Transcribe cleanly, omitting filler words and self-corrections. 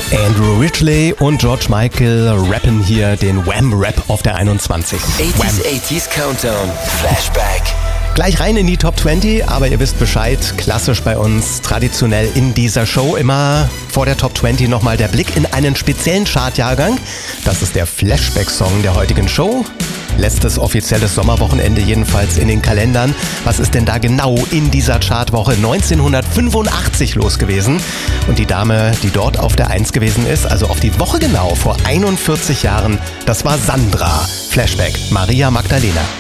Andrew Ridgeley und George Michael rappen hier den Wham-Rap auf der 21. 80s Countdown, Flashback. Gleich rein in die Top 20, aber ihr wisst Bescheid, klassisch bei uns, traditionell in dieser Show immer vor der Top 20 nochmal der Blick in einen speziellen Chartjahrgang. Das ist der Flashback-Song der heutigen Show. Letztes offizielles Sommerwochenende jedenfalls in den Kalendern. Was ist denn da genau in dieser Chartwoche 1985 los gewesen? Und die Dame, die dort auf der 1 gewesen ist, also auf die Woche genau vor 41 Jahren, das war Sandra. Flashback, Maria Magdalena.